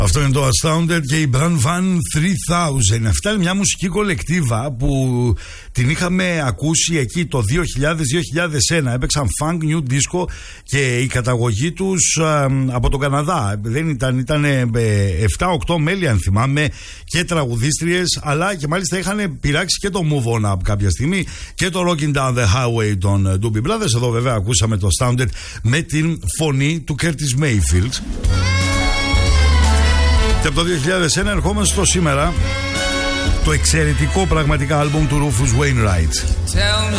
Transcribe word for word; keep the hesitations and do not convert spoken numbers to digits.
Αυτό είναι το Astounded και η Brand Van τρία χιλιάδες. Αυτή είναι μια μουσική κολεκτίβα που την είχαμε ακούσει εκεί το δύο χιλιάδες με δύο χιλιάδες ένα. Έπαιξαν funk, new disco και η καταγωγή τους α, από τον Καναδά. Δεν ήταν, ήταν επτά οκτώ μέλη αν θυμάμαι και τραγουδίστριες, αλλά και μάλιστα είχαν πειράξει και το Move On Up κάποια στιγμή και το Rocking Down the Highway των Doobie Brothers. Εδώ βέβαια ακούσαμε το Astounded με την φωνή του Curtis Mayfield. Και από το δύο χιλιάδες ένα ερχόμαστε στο σήμερα, το εξαιρετικό πραγματικά άλμπουμ του Rufus Wainwright.